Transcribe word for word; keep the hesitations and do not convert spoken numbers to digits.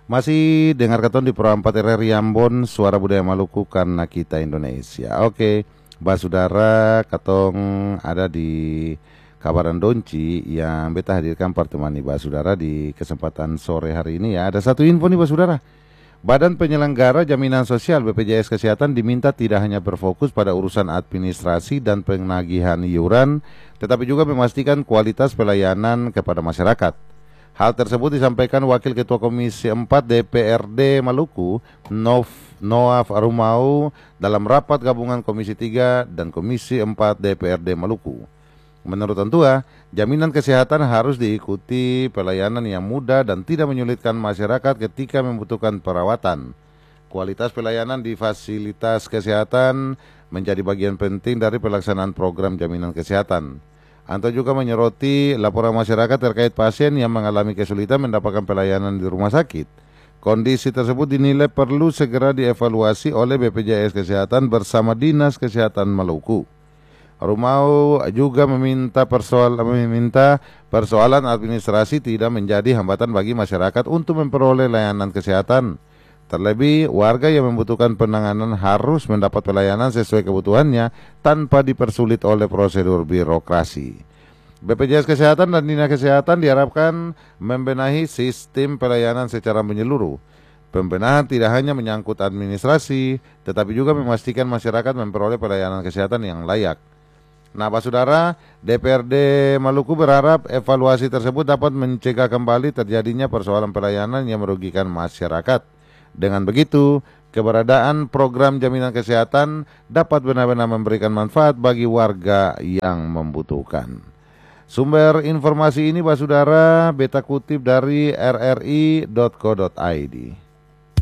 Masih dengar keton di Pro empat R R Ambon, Suara Budaya Maluku karena kita Indonesia. Oke, Basudara katong ada di Kabaran Donci yang beta hadirkan pertemuan nih Basudara di kesempatan sore hari ini ya. Ada satu info nih Basudara. Badan Penyelenggara Jaminan Sosial B P J S Kesehatan diminta tidak hanya berfokus pada urusan administrasi dan penagihan iuran, tetapi juga memastikan kualitas pelayanan kepada masyarakat. Hal tersebut disampaikan Wakil Ketua Komisi empat D P R D Maluku, Nov, Noaf Arumau, dalam rapat gabungan Komisi tiga dan Komisi empat D P R D Maluku. Menurut Antua, jaminan kesehatan harus diikuti pelayanan yang mudah dan tidak menyulitkan masyarakat ketika membutuhkan perawatan. Kualitas pelayanan di fasilitas kesehatan menjadi bagian penting dari pelaksanaan program jaminan kesehatan. Anto juga menyoroti laporan masyarakat terkait pasien yang mengalami kesulitan mendapatkan pelayanan di rumah sakit. Kondisi tersebut dinilai perlu segera dievaluasi oleh B P J S Kesehatan bersama Dinas Kesehatan Maluku. Rumau juga meminta persoalan, meminta persoalan administrasi tidak menjadi hambatan bagi masyarakat untuk memperoleh layanan kesehatan. Terlebih, warga yang membutuhkan penanganan harus mendapat pelayanan sesuai kebutuhannya tanpa dipersulit oleh prosedur birokrasi. B P J S Kesehatan dan Dinas Kesehatan diharapkan membenahi sistem pelayanan secara menyeluruh. Pembenahan tidak hanya menyangkut administrasi, tetapi juga memastikan masyarakat memperoleh pelayanan kesehatan yang layak. Nah, Pak Saudara, D P R D Maluku berharap evaluasi tersebut dapat mencegah kembali terjadinya persoalan pelayanan yang merugikan masyarakat. Dengan begitu, keberadaan program jaminan kesehatan dapat benar-benar memberikan manfaat bagi warga yang membutuhkan. Sumber informasi ini, Pak Saudara, beta kutip dari r r i dot co dot i d.